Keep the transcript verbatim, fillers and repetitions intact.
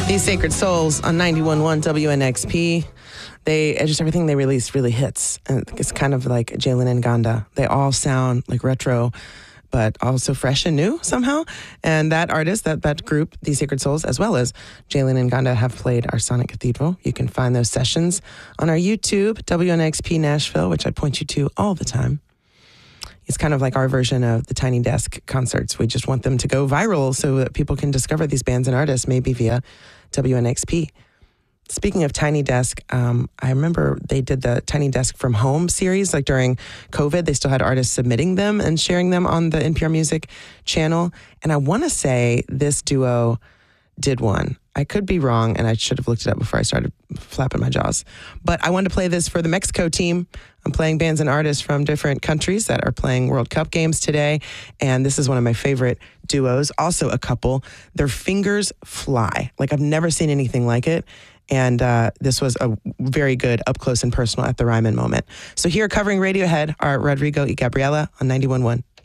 These Sacred Souls on ninety-one point one W N X P. They just everything they release really hits. And it's kind of like Jalen and Ganda. They all sound like retro, but also fresh and new somehow. And that artist, that that group, These Sacred Souls, as well as Jalen and Ganda, have played our Sonic Cathedral. You can find those sessions on our YouTube, W N X P Nashville, which I point you to all the time. It's kind of like our version of the Tiny Desk concerts. We just want them to go viral so that people can discover these bands and artists, maybe via W N X P. Speaking of Tiny Desk, um, I remember they did the Tiny Desk from Home series, like during COVID. They still had artists submitting them and sharing them on the N P R Music channel. And I want to say this duo did one. I could be wrong, and I should have looked it up before I started flapping my jaws. But I wanted to play this for the Mexico team. I'm playing bands and artists from different countries that are playing World Cup games today. And this is one of my favorite duos, also a couple. Their fingers fly. Like, I've never seen anything like it. And uh, this was a very good up close and personal at the Ryman moment. So here covering Radiohead are Rodrigo y Gabriela on ninety-one point one